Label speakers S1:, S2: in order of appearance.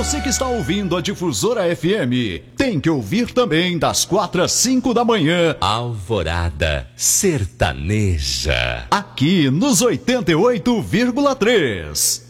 S1: Você que está ouvindo a Difusora FM, tem que ouvir também das 4 às 5 da manhã.
S2: Alvorada Sertaneja.
S1: Aqui nos 88,3.